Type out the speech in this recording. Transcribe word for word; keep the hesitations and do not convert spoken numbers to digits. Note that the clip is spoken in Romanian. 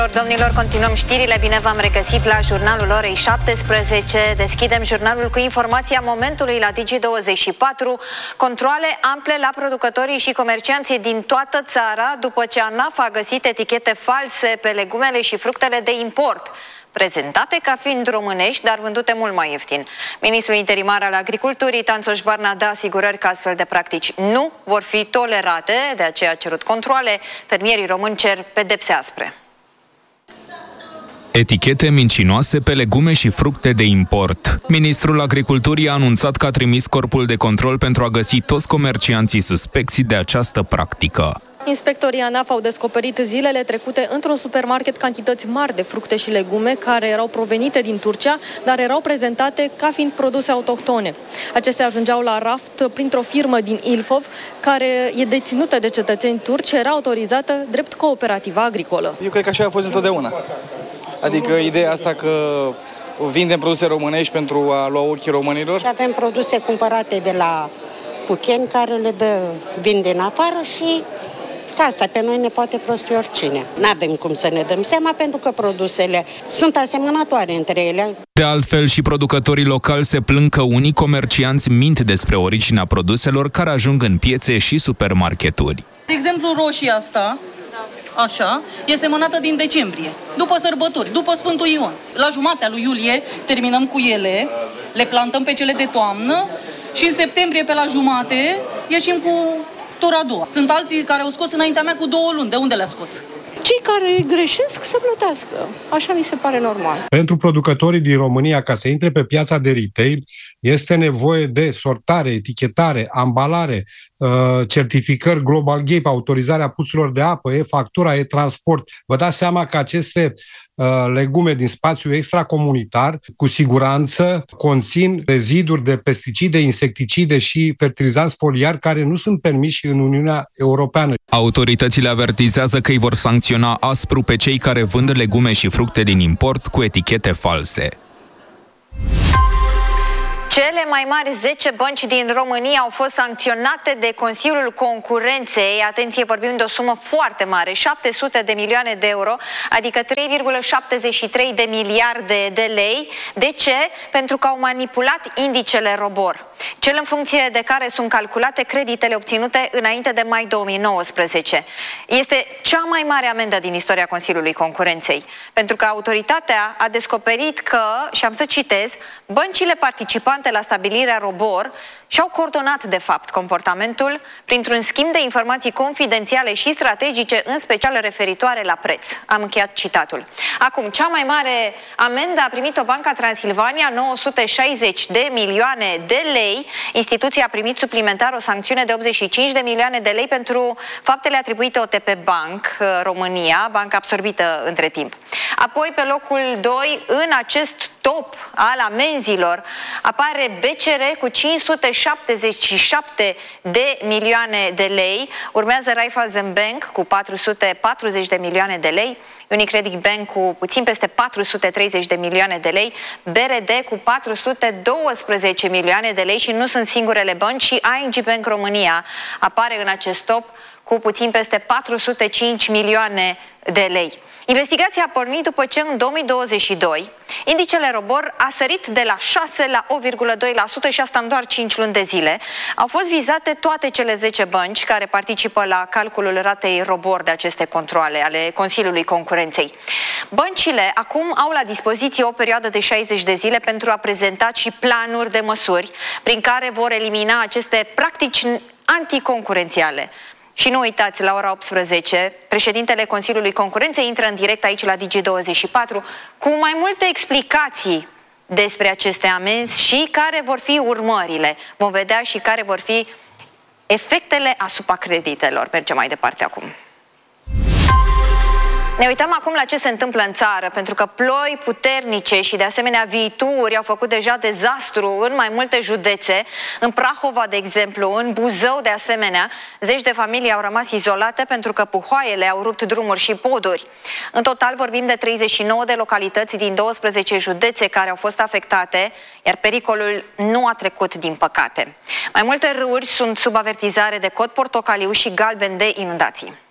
Domnilor, continuăm știrile. Bine v-am regăsit la jurnalul orei șaptesprezece. Deschidem jurnalul cu informația momentului la Digi douăzeci și patru. Controale ample la producătorii și comercianții din toată țara după ce ANAF a găsit etichete false pe legumele și fructele de import, prezentate ca fiind românești, dar vândute mult mai ieftin. Ministrul interimar al Agriculturii, Tanțoș Barna, dă asigurări că astfel de practici nu vor fi tolerate, de aceea a cerut controale. Fermierii români cer pedepse aspre. Etichete mincinoase pe legume și fructe de import. Ministrul Agriculturii a anunțat că a trimis corpul de control pentru a găsi toți comercianții suspecți de această practică. Inspectorii ANAF au descoperit zilele trecute într-un supermarket cantități mari de fructe și legume care erau provenite din Turcia, dar erau prezentate ca fiind produse autohtone. Acestea ajungeau la raft printr-o firmă din Ilfov, care e deținută de cetățeni turci și era autorizată drept cooperativă agricolă. Eu cred că așa a fost întotdeauna. Adică ideea asta că vindem produse românești pentru a lua ochii românilor. Și avem produse cumpărate de la pucheni care le dă, vin din afară și asta pe noi ne poate prosti oricine. N-avem cum să ne dăm seama pentru că produsele sunt asemănătoare între ele. De altfel, și producătorii locali se plâng că unii comercianți mint despre originea produselor care ajung în piețe și supermarketuri. De exemplu, roșia asta, așa, e semănată din decembrie, după sărbători, după Sfântul Ion. La jumatea lui iulie terminăm cu ele, le plantăm pe cele de toamnă și în septembrie pe la jumate ieșim cu tura a doua. Sunt alții care au scos înaintea mea cu două luni. De unde le-a scos? Cei care greșesc să plătească. Așa mi se pare normal. Pentru producătorii din România, ca să intre pe piața de retail, este nevoie de sortare, etichetare, ambalare, certificări Global Gap, autorizarea puțurilor de apă, e-factura, e-transport. Vă dați seama că aceste legume din spațiu extracomunitar, cu siguranță, conțin reziduri de pesticide, insecticide și fertilizanți foliari care nu sunt permiși în Uniunea Europeană. Autoritățile avertizează că îi vor sancționa aspru pe cei care vând legume și fructe din import cu etichete false. Cele mai mari zece bănci din România au fost sancționate de Consiliul Concurenței. Atenție, vorbim de o sumă foarte mare, șapte sute de milioane de euro, adică trei virgulă șaptezeci și trei de miliarde de lei. De ce? Pentru că au manipulat indicele ROBOR, cel în funcție de care sunt calculate creditele obținute înainte de mai două mii nouăsprezece. Este cea mai mare amendă din istoria Consiliului Concurenței, pentru că autoritatea a descoperit că, și am să citez, băncile participante la stabilirea ROBOR și-au coordonat, de fapt, comportamentul printr-un schimb de informații confidențiale și strategice, în special referitoare la preț. Am încheiat citatul. Acum, cea mai mare amendă a primit-o Banca Transilvania, nouă sute șaizeci de milioane de lei. Instituția a primit suplimentar o sancțiune de optzeci și cinci de milioane de lei pentru faptele atribuite O T P Bank România, bancă absorbită între timp. Apoi, pe locul doi, în acest top al amenzilor, apare B C R cu cinci sute șaptezeci și șapte de milioane de lei, urmează Raiffeisen Bank cu patru sute patruzeci de milioane de lei, Unicredit Bank cu puțin peste patru sute treizeci de milioane de lei, B R D cu patru sute douăsprezece milioane de lei și nu sunt singurele bănci, și I N G Bank România apare în acest top cu puțin peste patru sute cinci milioane de lei. Investigația a pornit după ce în două mii douăzeci și doi indicele ROBOR a sărit de la șase la opt virgulă doi la sută și asta în doar cinci luni de zile. Au fost vizate toate cele zece bănci care participă la calculul ratei ROBOR de aceste controale ale Consiliului Concurenței. Băncile acum au la dispoziție o perioadă de șaizeci de zile pentru a prezenta și planuri de măsuri prin care vor elimina aceste practici anticoncurențiale. Și nu uitați, la ora optsprezece, președintele Consiliului Concurenței intră în direct aici la Digi douăzeci și patru cu mai multe explicații despre aceste amenzi și care vor fi urmările. Vom vedea și care vor fi efectele asupra creditelor. Mergem mai departe acum. Ne uităm acum la ce se întâmplă în țară, pentru că ploi puternice și de asemenea viituri au făcut deja dezastru în mai multe județe. În Prahova, de exemplu, în Buzău, de asemenea, zeci de familii au rămas izolate pentru că puhoaiele au rupt drumuri și poduri. În total vorbim de treizeci și nouă de localități din douăsprezece județe care au fost afectate, iar pericolul nu a trecut, din păcate. Mai multe râuri sunt sub avertizare de cod portocaliu și galben de inundații.